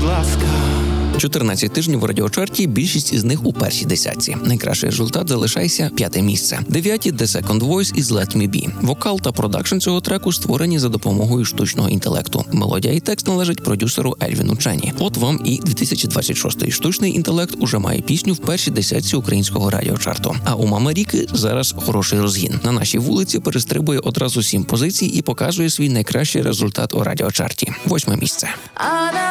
будь ласка. 14 тижнів у радіочарті, більшість із них у першій десятці. Найкращий результат залишається 5-те місце. 9-ті The Second Voice із Let Me Be. Вокал та продакшн цього треку створені за допомогою штучного інтелекту. Мелодія і текст належать продюсеру Ельвіну Чені. От вам і 2026-й. Штучний інтелект уже має пісню в першій десятці українського радіочарту. А у Мама Ріки зараз хороший розгін. На нашій вулиці перестрибує одразу 7 позицій і показує свій найкращий результат у радіочарті. 8-ме місце.